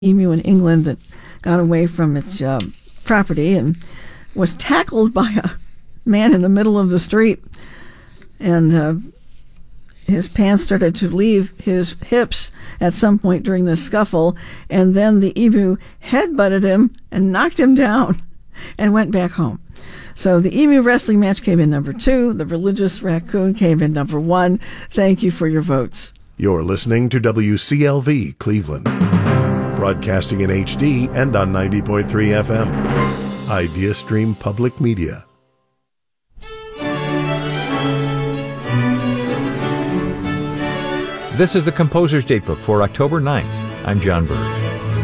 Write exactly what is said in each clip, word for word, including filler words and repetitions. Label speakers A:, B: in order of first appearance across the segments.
A: emu in England that got away from its uh, property and was tackled by a man in the middle of the street, and uh, his pants started to leave his hips at some point during the scuffle, and then the emu headbutted him and knocked him down and went back home. So the emu wrestling match came in number two. The religious raccoon came in number one. Thank you for your votes.
B: You're listening to W C L V Cleveland, broadcasting in H D and on ninety point three F M. IdeaStream Public Media.
C: This is the Composer's Datebook for October ninth. I'm John Burge.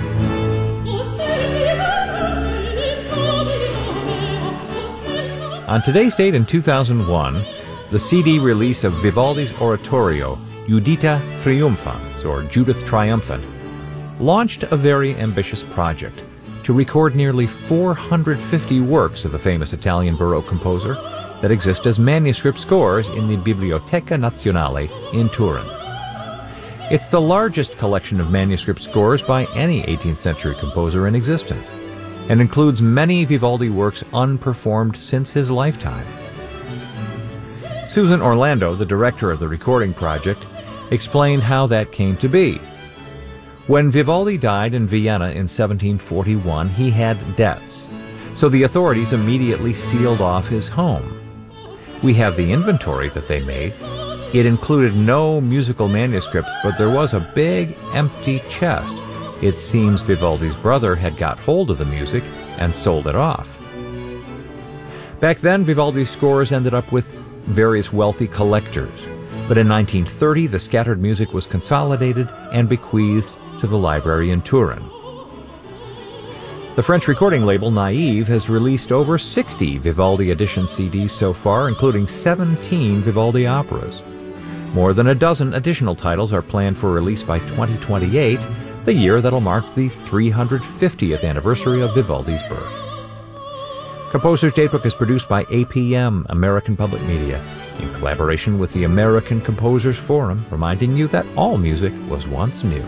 C: On today's date in two thousand one, the C D release of Vivaldi's oratorio, Judita Triumphans, or Judith Triumphant, launched a very ambitious project to record nearly four hundred fifty works of the famous Italian Baroque composer that exist as manuscript scores in the Biblioteca Nazionale in Turin. It's the largest collection of manuscript scores by any eighteenth century composer in existence, and includes many Vivaldi works unperformed since his lifetime. Susan Orlando, the director of the recording project, explained how that came to be. When Vivaldi died in Vienna in seventeen forty-one, he had debts, so the authorities immediately sealed off his home. We have the inventory that they made. It included no musical manuscripts, but there was a big empty chest. It seems Vivaldi's brother had got hold of the music and sold it off. Back then, Vivaldi's scores ended up with various wealthy collectors, but in nineteen thirty, the scattered music was consolidated and bequeathed to the library in Turin. The French recording label Naive has released over sixty Vivaldi edition C Ds so far, including seventeen Vivaldi operas. More than a dozen additional titles are planned for release by twenty twenty-eight, the year that'll mark the three hundred fiftieth anniversary of Vivaldi's birth. Composer's Datebook is produced by A P M, American Public Media, in collaboration with the American Composers Forum, reminding you that all music was once new.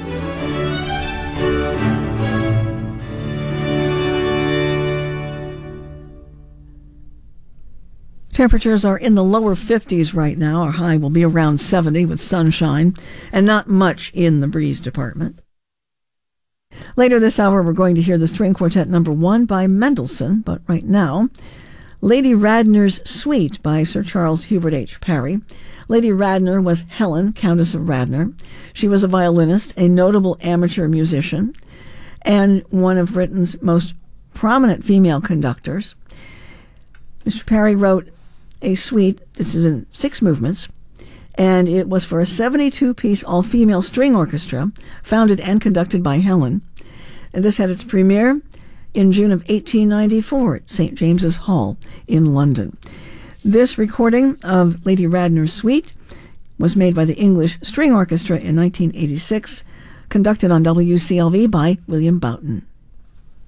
A: Temperatures are in the lower fifties right now. Our high will be around seventy with sunshine and not much in the breeze department. Later this hour, we're going to hear the String Quartet number one by Mendelssohn, but right now, Lady Radnor's Suite by Sir Charles Hubert H. Parry. Lady Radnor was Helen, Countess of Radnor. She was a violinist, a notable amateur musician, and one of Britain's most prominent female conductors. Mister Parry wrote a suite, this is in six movements, and it was for a seventy-two piece all-female string orchestra, founded and conducted by Helen. And this had its premiere in June of eighteen ninety-four at Saint James's Hall in London. This recording of Lady Radnor's Suite was made by the English String Orchestra in nineteen eighty-six, conducted on W C L V by William Boughton.